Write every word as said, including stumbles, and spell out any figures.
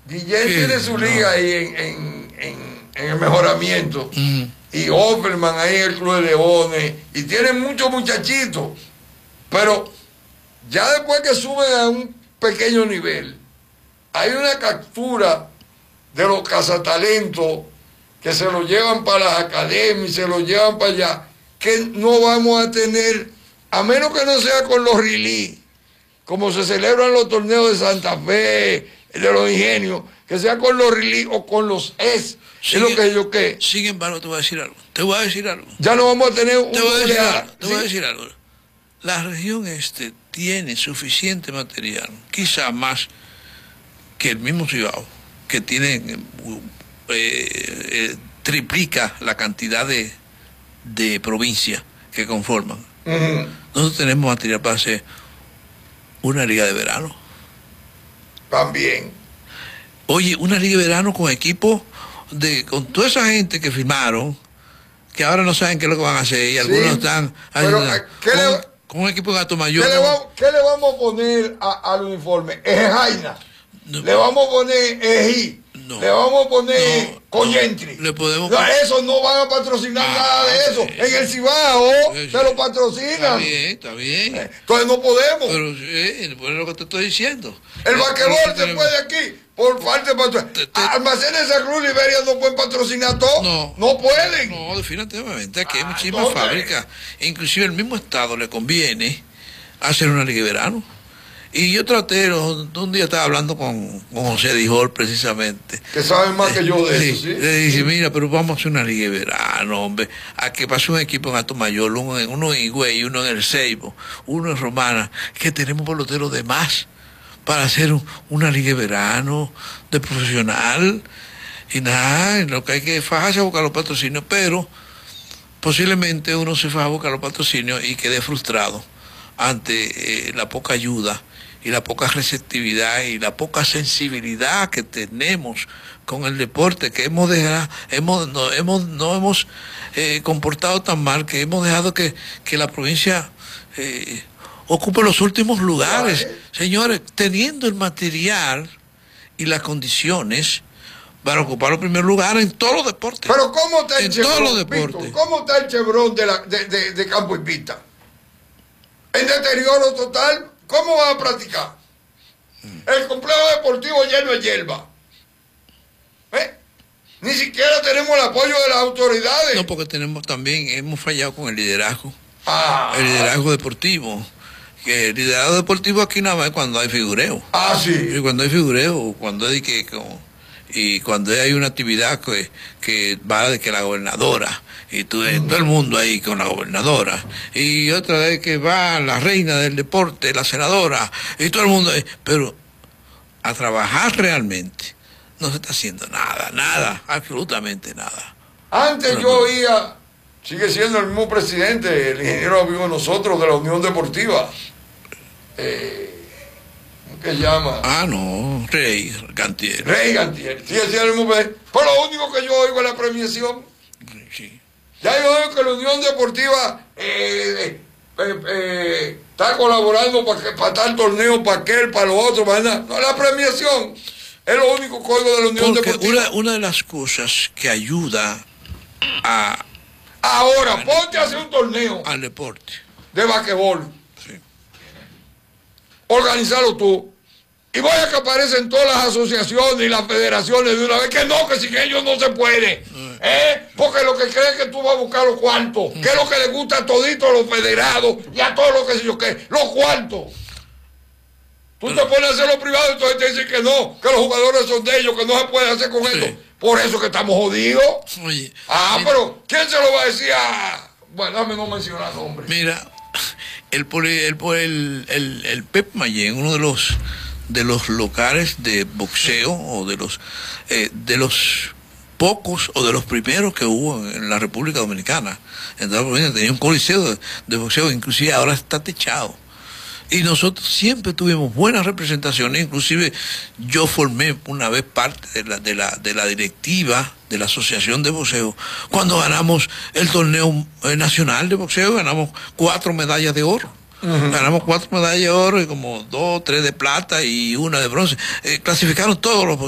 Guillén tiene su liga ahí en, en, en, en el mejoramiento. Mm. Y Offerman ahí en el Club de Leones. Y tienen muchos muchachitos. Pero ya después que suben a un pequeño nivel, hay una captura de los cazatalentos que se lo llevan para las academias, se lo llevan para allá, que no vamos a tener, a menos que no sea con los release, como se celebran los torneos de Santa Fe, de los ingenios, que sea con los release o con los es, es lo que yo que. Sin embargo, te voy a decir algo, te voy a decir algo. Ya no vamos a tener un te voy a decir algo, te ¿sí? voy a decir algo. La región este tiene suficiente material, quizá más que el mismo Cibao, que tiene eh, eh, triplica la cantidad de, de provincias que conforman. Uh-huh. Nosotros tenemos material para hacer una liga de verano. También. Oye, una liga de verano con equipos, de, con toda esa gente que firmaron, que ahora no saben qué es lo que van a hacer, y sí, algunos están... Pero, ¿qué con, le, con un equipo de gato mayor. ¿Qué, ¿no? le, va, ¿qué le vamos a poner a, al uniforme? Es Jaina. No, le vamos a poner Ejí. No, le vamos a poner no, Coyentri. No, le podemos... no, eso no van a patrocinar ah, nada de eso. Sí. En el Cibao sí, se lo patrocinan. Está bien, está bien. Entonces no podemos. Pero sí, es lo que te estoy diciendo. El basquetbol se puede aquí por falta de patrocinio. Almacenes de Santa Cruz Liberia no pueden patrocinar todo. No, no pueden. No, definitivamente. Aquí hay ah, muchísimas ¿dónde? fábricas. Inclusive el mismo Estado le conviene hacer una liga de verano. Y yo traté, un día estaba hablando con, con José Dijol precisamente. Que sabe más que yo de sí, eso, ¿sí? Le dije, mira, pero vamos a hacer una liga de verano, hombre. A que pase un equipo en Alto Mayor, uno en, uno en Higüey, uno en El Ceibo, uno en Romana, que tenemos peloteros de más para hacer un, una liga de verano de profesional. Y nada, lo que hay que fajarse a buscar los patrocinios, pero posiblemente uno se faja a buscar los patrocinios y quede frustrado ante eh, la poca ayuda y la poca receptividad y la poca sensibilidad que tenemos con el deporte, que hemos dejado, hemos, no hemos, no hemos eh, comportado tan mal, que hemos dejado que, que la provincia eh, ocupe los últimos lugares. Señores, teniendo el material y las condiciones para ocupar los primeros lugares en todos los deportes. Pero ¿cómo está el en Chevron, todos los deportes? Víctor, ¿cómo está el Chevron de, la, de, de, de campo y pista? En deterioro total, ¿cómo van a practicar? El complejo deportivo lleno de hierba. ¿Eh? Ni siquiera tenemos el apoyo de las autoridades. No, porque tenemos también, hemos fallado con el liderazgo. Ah. El liderazgo deportivo. Que el liderazgo deportivo aquí nada más cuando hay figureo. Ah, sí. Y cuando hay figureo, cuando hay que... Como, y cuando hay una actividad que, que va de que la gobernadora, y tú, mm. todo el mundo ahí con la gobernadora, y otra vez que va la reina del deporte, la senadora, y todo el mundo ahí, pero a trabajar realmente no se está haciendo nada, nada, absolutamente nada. Antes pero, yo oía, sigue siendo el mismo presidente, el ingeniero amigo de nosotros, de la Unión Deportiva, eh, que llama. Ah, no, Rey Gantier. Rey Gantier. Sí, sí, el mismo. Pero lo único que yo oigo es la premiación. Sí. Ya yo oigo que la Unión Deportiva eh, eh, eh, está colaborando para, para tal torneo, para aquel, para lo otro, para nada. No, la premiación es lo único que oigo de la Unión Porque Deportiva. Una, una de las cosas que ayuda a. Ahora, a ponte a hacer un torneo. Al deporte. De basquetbol. Sí. Organizarlo tú. Y vaya que aparecen todas las asociaciones y las federaciones de una vez, que no, que sin ellos no se puede. ¿Eh? Porque lo que creen que tú vas a buscar los cuartos, que es lo que les gusta a toditos los federados y a todos los que sé yo qué, los cuartos. Tú te pones a hacer lo privado y entonces te dicen que no, que los jugadores son de ellos, que no se puede hacer con sí. esto. Por eso que estamos jodidos. Oye, ah, mira, pero ¿quién se lo va a decir a...? Bueno, dame no mencionar nombres. Mira, el, el, el, el, el Pep Mayén, uno de los de los locales de boxeo o de los eh, de los pocos o de los primeros que hubo en la República Dominicana. Entonces tenía un coliseo de, de boxeo, inclusive ahora está techado. Y nosotros siempre tuvimos buenas representaciones, inclusive yo formé una vez parte de la, de la, de la directiva de la Asociación de Boxeo. Cuando ganamos el torneo nacional de boxeo, ganamos cuatro medallas de oro. Uh-huh. Ganamos cuatro medallas de oro y como dos, tres de plata y una de bronce. Eh, clasificaron todos los